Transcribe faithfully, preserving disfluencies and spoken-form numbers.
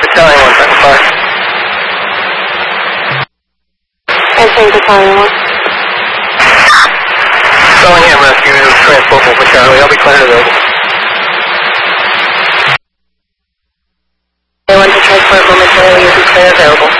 Battalion one, second fire. Answering Battalion one. Bellingham Rescue, transport movement Charlie, I'll be clear available. I want to transport momentarily, you'll be clear available.